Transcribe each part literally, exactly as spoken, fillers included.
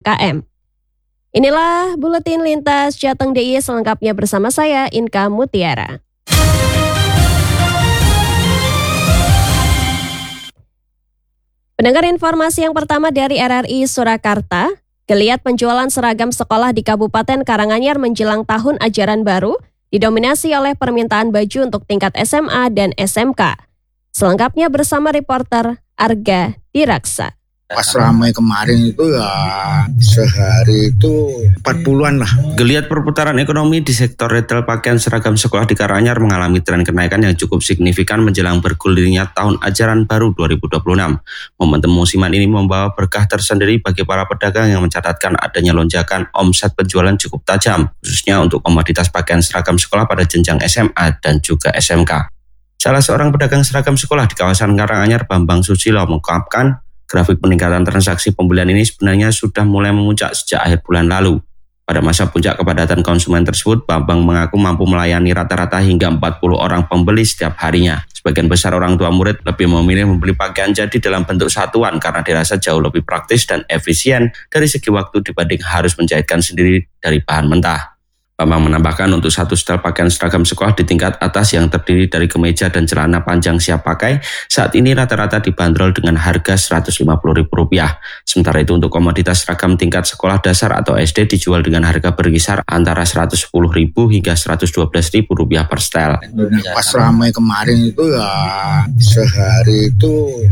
K M. Inilah Buletin Lintas Jateng D I Y selengkapnya bersama saya, Inka Mutiara. Pendengar, informasi yang pertama dari R R I Surakarta, geliat penjualan seragam sekolah di Kabupaten Karanganyar menjelang tahun ajaran baru didominasi oleh permintaan baju untuk tingkat S M A dan S M K. Selengkapnya bersama reporter Arga Diraksa. Pas ramai kemarin itu ya sehari itu empat puluhan lah. Geliat perputaran ekonomi di sektor retail pakaian seragam sekolah di Karanganyar mengalami tren kenaikan yang cukup signifikan menjelang bergulirnya tahun ajaran baru dua ribu dua puluh enam. Momentum musiman ini membawa berkah tersendiri bagi para pedagang yang mencatatkan adanya lonjakan omset penjualan cukup tajam, khususnya untuk komoditas pakaian seragam sekolah pada jenjang S M A dan juga S M K. Salah seorang pedagang seragam sekolah di kawasan Karanganyar, Bambang Susilo, mengungkapkan grafik peningkatan transaksi pembelian ini sebenarnya sudah mulai memuncak sejak akhir bulan lalu. Pada masa puncak kepadatan konsumen tersebut, Bambang mengaku mampu melayani rata-rata hingga empat puluh orang pembeli setiap harinya. Sebagian besar orang tua murid lebih memilih membeli pakaian jadi dalam bentuk satuan karena dirasa jauh lebih praktis dan efisien dari segi waktu dibanding harus menjahitkan sendiri dari bahan mentah. Bambang menambahkan untuk satu setel pakaian seragam sekolah di tingkat atas yang terdiri dari kemeja dan celana panjang siap pakai, saat ini rata-rata dibanderol dengan harga seratus lima puluh ribu rupiah. Sementara itu untuk komoditas seragam tingkat sekolah dasar atau S D dijual dengan harga berkisar antara seratus sepuluh ribu hingga seratus dua belas ribu rupiah per setel. Pas ramai kemarin itu ya sehari itu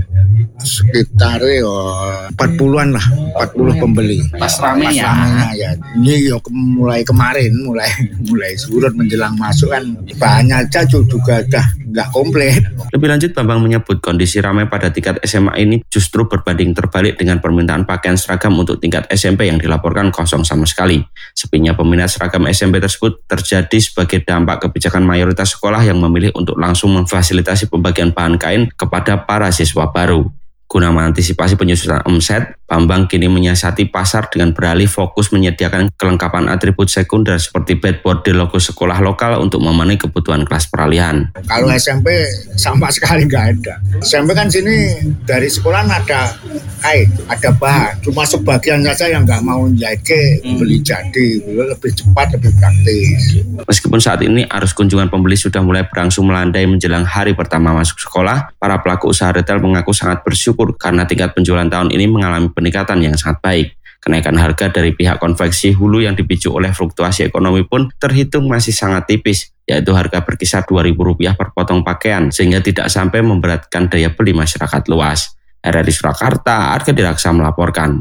sekitar ya empat puluhan lah, empat puluh pembeli. Pas ramai ya. ya. Ini ya mulai kemarin, mulai mulai surut menjelang masuk kan bahannya aja juga udah nggak komplit. Lebih lanjut, Bambang menyebut kondisi ramai pada tingkat S M A ini justru berbanding terbalik dengan permintaan pakaian seragam untuk tingkat S M P yang dilaporkan kosong sama sekali. Sepinya peminat seragam S M P tersebut terjadi sebagai dampak kebijakan mayoritas sekolah yang memilih untuk langsung memfasilitasi pembagian bahan kain kepada para siswa baru. Guna mengantisipasi penyusutan omset, Bambang kini menyiasati pasar dengan beralih fokus menyediakan kelengkapan atribut sekunder seperti bedboard logo sekolah lokal untuk memenuhi kebutuhan kelas peralihan. Kalau S M P sama sekali nggak ada. S M P kan sini dari sekolah ada kain, ada bahan. Cuma sebagian saja yang nggak mau jahit beli jadi, lebih cepat, lebih praktis. Meskipun saat ini arus kunjungan pembeli sudah mulai berangsur melandai menjelang hari pertama masuk sekolah, para pelaku usaha retail mengaku sangat bersyukur karena tingkat penjualan tahun ini mengalami peningkatan yang sangat baik. Kenaikan harga dari pihak konveksi hulu yang dipicu oleh fluktuasi ekonomi pun terhitung masih sangat tipis, yaitu harga berkisar dua ribu rupiah per potong pakaian, sehingga tidak sampai memberatkan daya beli masyarakat luas. R R I Surakarta, Arga Diraksa melaporkan.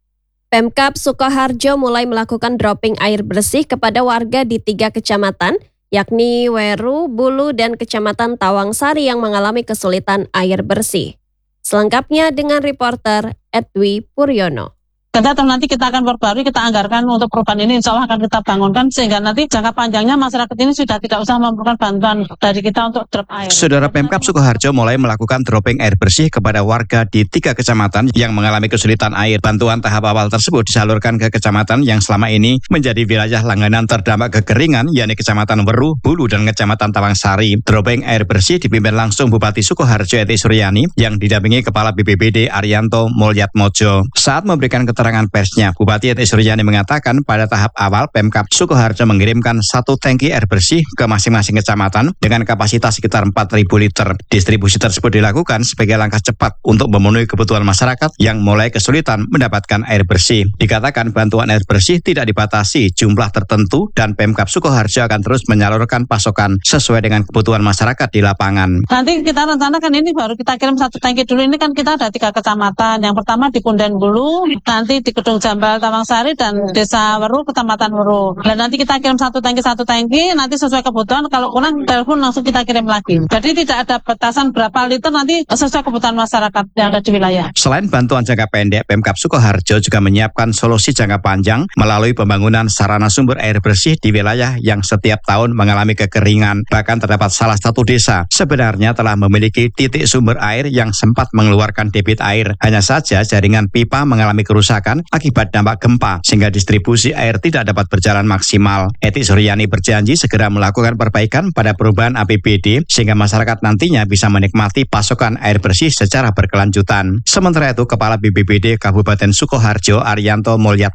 Pemkab Sukoharjo mulai melakukan dropping air bersih kepada warga di tiga kecamatan, yakni Weru, Bulu, dan Kecamatan Tawangsari yang mengalami kesulitan air bersih. Selengkapnya dengan reporter Edwi Puryono. Kita nanti kita akan perbarui, kita anggarkan untuk perubahan ini insya Allah akan kita bangunkan sehingga nanti jangka panjangnya masyarakat ini sudah tidak usah memerlukan bantuan dari kita untuk drop air. Saudara, Pemkab Sukoharjo mulai melakukan dropping air bersih kepada warga di tiga kecamatan yang mengalami kesulitan air. Bantuan tahap awal tersebut disalurkan ke kecamatan yang selama ini menjadi wilayah langganan terdampak kekeringan, yakni Kecamatan Weru, Bulu, dan Kecamatan Tawangsari. Dropping air bersih dipimpin langsung Bupati Sukoharjo Eti Suryani yang didampingi Kepala B P B D Arianto Molyatmojo. Saat memberikan keterangan keterangan persnya, Bupati Eti Suryani mengatakan pada tahap awal Pemkab Sukoharjo mengirimkan satu tangki air bersih ke masing-masing kecamatan dengan kapasitas sekitar empat ribu liter. Distribusi tersebut dilakukan sebagai langkah cepat untuk memenuhi kebutuhan masyarakat yang mulai kesulitan mendapatkan air bersih. Dikatakan bantuan air bersih tidak dibatasi jumlah tertentu dan Pemkab Sukoharjo akan terus menyalurkan pasokan sesuai dengan kebutuhan masyarakat di lapangan. Nanti kita rencanakan ini baru kita kirim satu tangki dulu. Ini kan kita ada tiga kecamatan. Yang pertama di Punden Bulu, nanti di Gedung Jambal Tawangsari dan Desa Weru, Kecamatan Weru. Dan nanti kita kirim satu tangki satu tangki, nanti sesuai kebutuhan. Kalau kurang telepon langsung kita kirim lagi. Jadi tidak ada batasan berapa liter, nanti sesuai kebutuhan masyarakat yang ada di wilayah. Selain bantuan jangka pendek, Pemkab Sukoharjo juga menyiapkan solusi jangka panjang melalui pembangunan sarana sumber air bersih di wilayah yang setiap tahun mengalami kekeringan. Bahkan terdapat salah satu desa sebenarnya telah memiliki titik sumber air yang sempat mengeluarkan debit air. Hanya saja jaringan pipa mengalami kerusakan akibat dampak gempa sehingga distribusi air tidak dapat berjalan maksimal. Eti Suryani berjanji segera melakukan perbaikan pada perubahan A P B D sehingga masyarakat nantinya bisa menikmati pasokan air bersih secara berkelanjutan. Sementara itu, Kepala B P B D Kabupaten Sukoharjo Arianto Molyat